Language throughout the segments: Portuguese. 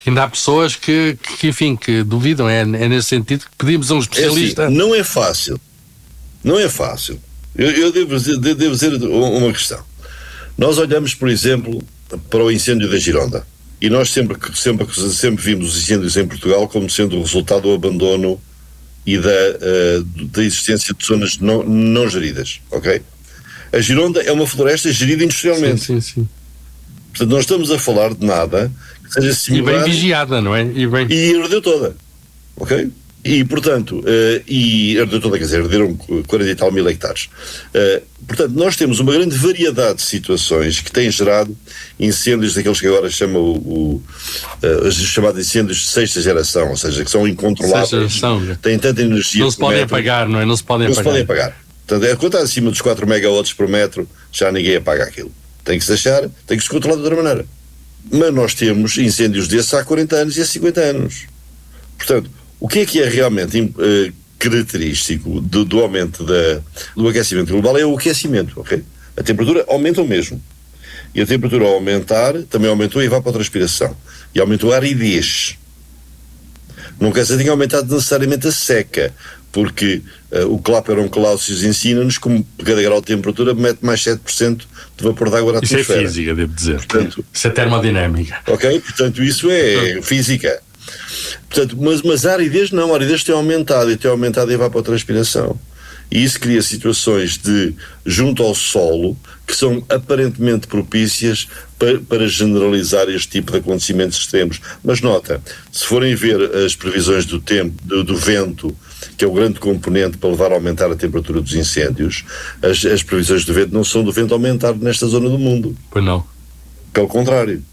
Ainda há pessoas que enfim, que duvidam, é nesse sentido que pedimos a um especialista. Assim, não é fácil. Não é fácil. Eu devo dizer uma questão. Nós olhamos, por exemplo, para o incêndio da Gironda. E nós sempre vimos os incêndios em Portugal como sendo o resultado do abandono e da existência de zonas não geridas, ok? A Gironda é uma floresta gerida industrialmente. Sim. Portanto, nós estamos a falar de nada que seja similar. E bem vigiada, não é? E ardeu toda, ok? E, portanto, ardeu toda, quer dizer, arderam 40 e tal mil hectares. Portanto, nós temos uma grande variedade de situações que têm gerado incêndios daqueles que agora chamam os chamados incêndios de sexta geração, ou seja, que são incontroláveis, têm tanta energia. Não se podem apagar, não é? Não se podem apagar. Portanto, quando está acima dos 4 megawatts por metro, já ninguém apaga aquilo. Tem que se deixar, tem que se controlar de outra maneira. Mas nós temos incêndios desses há 40 anos e há 50 anos. Portanto, o que é realmente característico do aumento do aquecimento global é o aquecimento, ok? A temperatura aumenta o mesmo. E a temperatura ao aumentar também aumentou a evapotranspiração. E aumentou a aridez. Não quer dizer que tenha aumentado necessariamente a seca, porque o Clapeyron Clausius ensina-nos que cada grau de temperatura mete mais 7% de vapor de água na atmosfera. Isso é física, devo dizer. Portanto, isso é termodinâmica. Ok? Portanto, isso é física. Portanto, mas a aridez não, a aridez tem aumentado a evapotranspiração. E isso cria situações junto ao solo que são aparentemente propícias para generalizar este tipo de acontecimentos extremos. Mas nota, se forem ver as previsões do tempo, do vento, que é o grande componente para levar a aumentar a temperatura dos incêndios, as previsões do vento não são do vento aumentar nesta zona do mundo. Pois não. Pelo contrário.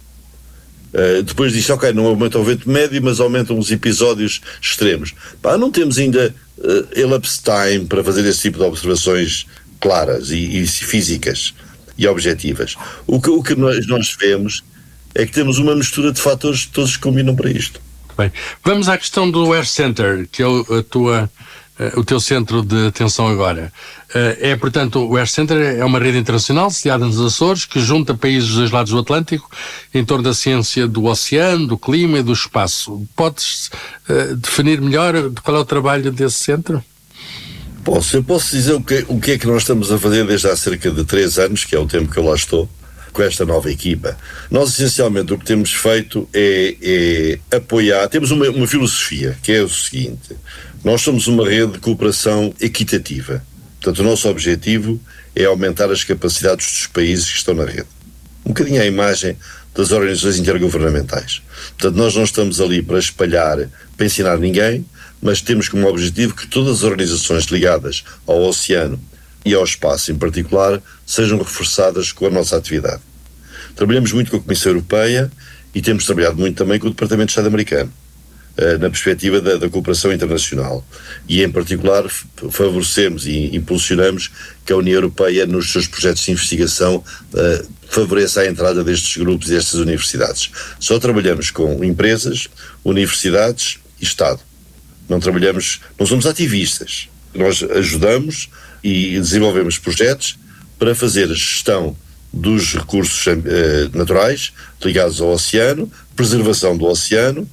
Depois diz, ok, não aumenta o vento médio, mas aumentam os episódios extremos. Não temos ainda elapsed time para fazer esse tipo de observações claras e físicas e objetivas. O que nós vemos é que temos uma mistura de fatores que todos combinam para isto. Bem, vamos à questão do Air Center, que é o teu centro de atenção agora. Portanto, o Air Center é uma rede internacional sediada nos Açores que junta países dos dois lados do Atlântico em torno da ciência do oceano, do clima e do espaço. Podes definir melhor qual é o trabalho desse centro? Eu posso dizer o que é que nós estamos a fazer desde há cerca de 3 anos, que é o tempo que eu lá estou, com esta nova equipa. Nós, essencialmente, o que temos feito é apoiar. Temos uma filosofia, que é o seguinte: nós somos uma rede de cooperação equitativa. Portanto, o nosso objetivo é aumentar as capacidades dos países que estão na rede. Um bocadinho à imagem das organizações intergovernamentais. Portanto, nós não estamos ali para espalhar, para ensinar ninguém, mas temos como objetivo que todas as organizações ligadas ao oceano e ao espaço em particular sejam reforçadas com a nossa atividade. Trabalhamos muito com a Comissão Europeia e temos trabalhado muito também com o Departamento de Estado americano, na perspectiva da cooperação internacional. E, em particular, favorecemos e impulsionamos que a União Europeia, nos seus projetos de investigação, favoreça a entrada destes grupos e destas universidades. Só trabalhamos com empresas, universidades e Estado. Não somos ativistas. Nós ajudamos e desenvolvemos projetos para fazer a gestão dos recursos naturais ligados ao oceano, preservação do oceano,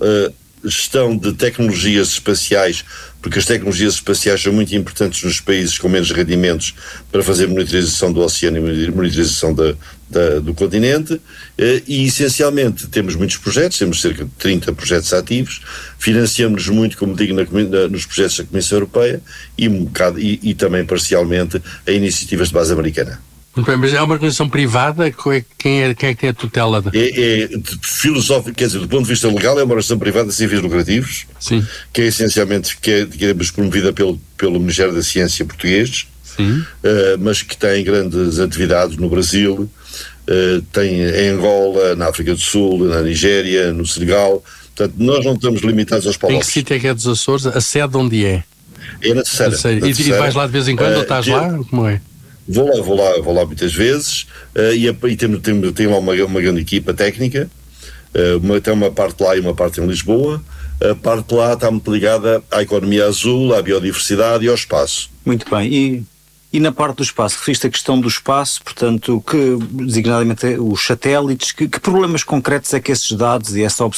gestão de tecnologias espaciais, porque as tecnologias espaciais são muito importantes nos países com menos rendimentos para fazer monitorização do oceano e monitorização do continente, e essencialmente temos muitos projetos, temos cerca de 30 projetos ativos, financiamos muito, como digo, nos projetos da Comissão Europeia e também parcialmente a iniciativas de base americana. Muito bem, mas é uma organização privada? Quem é que tem a tutela? Filosófico, quer dizer, do ponto de vista legal, é uma organização privada sem fins lucrativos. Sim. Que é essencialmente promovida pelo Ministério da Ciência português. Sim. Mas que tem grandes atividades no Brasil, tem em Angola, na África do Sul, na Nigéria, no Senegal. Portanto, nós não estamos limitados aos povos. Em que sítio é que é dos Açores? A sede onde é? É na Terceira. E vais lá de vez em quando ou estás lá? Como é? Vou lá muitas vezes, e tem lá uma grande equipa técnica, tem uma parte lá e uma parte em Lisboa. A parte lá está muito ligada à economia azul, à biodiversidade e ao espaço. Muito bem, E na parte do espaço, referiste a questão do espaço, portanto, designadamente os satélites, que problemas concretos é que esses dados e essa